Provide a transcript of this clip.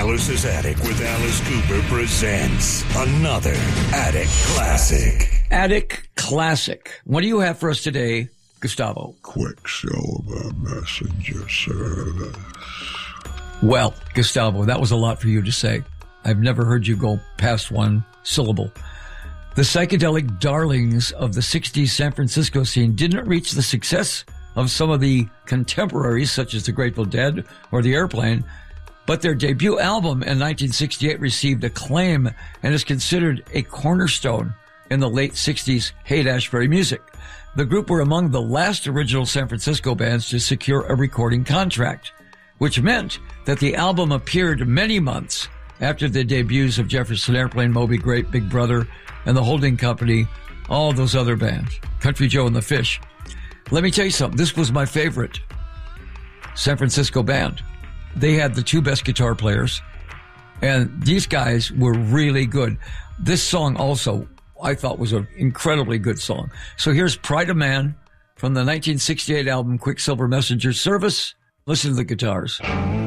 Alice's Attic with Alice Cooper presents another Attic Classic. Attic Classic. What do you have for us today, Gustavo? Quicksilver Messenger Service. Well, Gustavo, that was a lot for you to say. I've never heard you go past one syllable. The psychedelic darlings of the 60s San Francisco scene didn't reach the success of some of the contemporaries, such as the Grateful Dead or the Airplane, but their debut album in 1968 received acclaim and is considered a cornerstone in the late 60s Haight-Ashbury music. The group were among the last original San Francisco bands to secure a recording contract, which meant that the album appeared many months after the debuts of Jefferson Airplane, Moby Grape, Big Brother, and the Holding Company, all those other bands, Country Joe and the Fish. Let me tell you something. This was my favorite San Francisco band. They had the two best guitar players, and these guys were really good. This song also, I thought, was an incredibly good song. So here's Pride of Man from the 1968 album Quicksilver Messenger Service. Listen to the guitars.